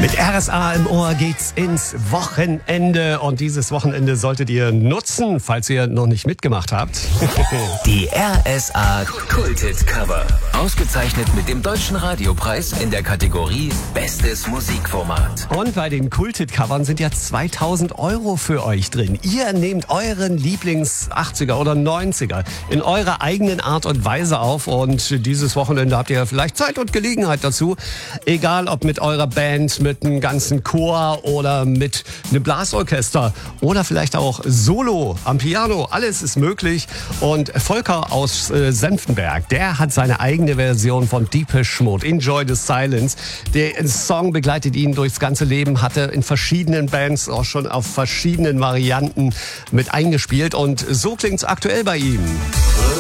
Mit RSA im Ohr geht's ins Wochenende und dieses Wochenende solltet ihr nutzen, falls ihr noch nicht mitgemacht habt. Die RSA Kulthit Cover. Ausgezeichnet mit dem Deutschen Radiopreis in der Kategorie Bestes Musikformat. Und bei den Kulthit-Covern sind ja 2000 € für euch drin. Ihr nehmt euren Lieblings-80er oder 90er in eurer eigenen Art und Weise auf und dieses Wochenende habt ihr vielleicht Zeit und Gelegenheit dazu. Egal ob mit eurer Band, mit einem ganzen Chor oder mit einem Blasorchester oder vielleicht auch solo am Piano. Alles ist möglich. Und Volker aus Senftenberg, der hat seine eigene Version von Depeche Mode, Enjoy the Silence. Der Song begleitet ihn durchs ganze Leben, hatte in verschiedenen Bands auch schon auf verschiedenen Varianten mit eingespielt und so klingt's aktuell bei ihm.